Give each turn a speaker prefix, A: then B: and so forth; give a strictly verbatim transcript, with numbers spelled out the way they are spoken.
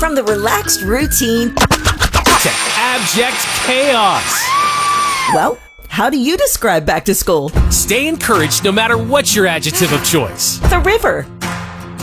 A: from the relaxed routine
B: to abject chaos.
A: Well, how do you describe back to school?
B: Stay encouraged no matter what's your adjective of choice.
A: The river.